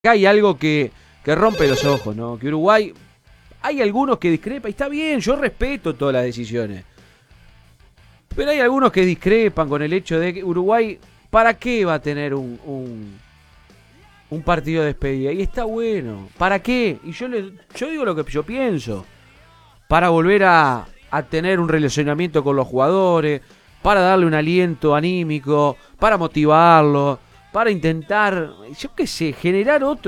Acá hay algo que rompe los ojos, ¿no? Que Uruguay, hay algunos que discrepan, y está bien, yo respeto todas las decisiones. Pero hay algunos que discrepan con el hecho de que Uruguay, ¿para qué va a tener un partido de despedida? Y está bueno, ¿para qué? Y yo digo lo que yo pienso. Para volver a tener un relacionamiento con los jugadores, para darle un aliento anímico, para motivarlo, para intentar, yo qué sé, generar otro